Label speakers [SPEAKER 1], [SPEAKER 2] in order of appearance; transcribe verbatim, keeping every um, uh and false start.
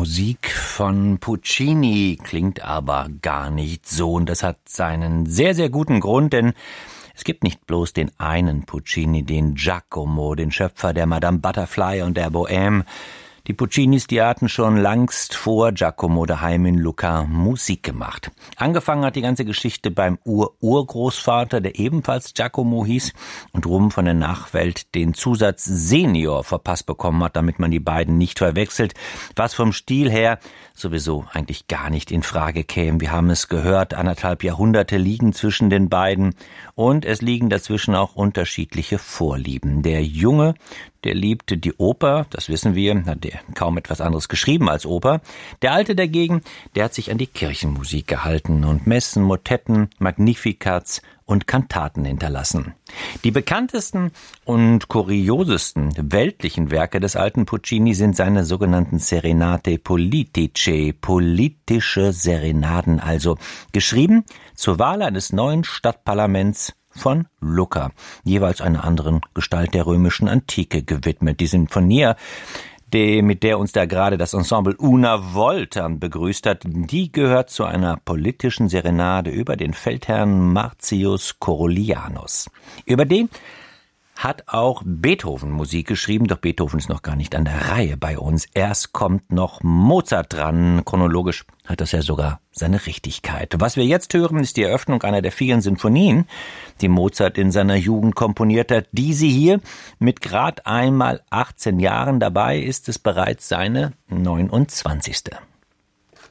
[SPEAKER 1] Musik von Puccini klingt aber gar nicht so. Und das hat seinen sehr, sehr guten Grund, denn es gibt nicht bloß den einen Puccini, den Giacomo, den Schöpfer der Madame Butterfly und der Bohème. Die Puccinis, die hatten schon langst vor Giacomo daheim in Lucca Musik gemacht. Angefangen hat die ganze Geschichte beim Ur-Urgroßvater, der ebenfalls Giacomo hieß und drum von der Nachwelt den Zusatz Senior verpasst bekommen hat, damit man die beiden nicht verwechselt, was vom Stil her sowieso eigentlich gar nicht in Frage käme. Wir haben es gehört, anderthalb Jahrhunderte liegen zwischen den beiden und es liegen dazwischen auch unterschiedliche Vorlieben. Der Junge, der liebte die Oper, das wissen wir, hat der kaum etwas anderes geschrieben als Oper. Der Alte dagegen, der hat sich an die Kirchenmusik gehalten und Messen, Motetten, Magnificats und Kantaten hinterlassen. Die bekanntesten und kuriosesten weltlichen Werke des alten Puccini sind seine sogenannten Serenate Politiche, politische Serenaden, also geschrieben zur Wahl eines neuen Stadtparlaments von Lucca, jeweils einer anderen Gestalt der römischen Antike gewidmet. Die Sinfonia, die, mit der uns da gerade das Ensemble Una Volta begrüßt hat, die gehört zu einer politischen Serenade über den Feldherrn Marcius Corollianus. Über den hat auch Beethoven Musik geschrieben, doch Beethoven ist noch gar nicht an der Reihe bei uns. Erst kommt noch Mozart dran. Chronologisch hat das ja sogar seine Richtigkeit. Was wir jetzt hören, ist die Eröffnung einer der vielen Sinfonien, die Mozart in seiner Jugend komponiert hat. Diese hier mit grad einmal achtzehn Jahren, dabei ist es bereits seine neunundzwanzigste